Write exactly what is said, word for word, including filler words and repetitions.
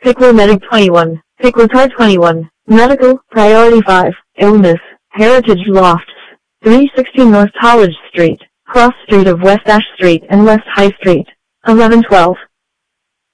Pickler Medic twenty-one, Pickler Car twenty-one, Medical, Priority five, Illness, Heritage Lofts, three sixteen North College Street, cross street of West Ash Street and West High Street, eleven twelve.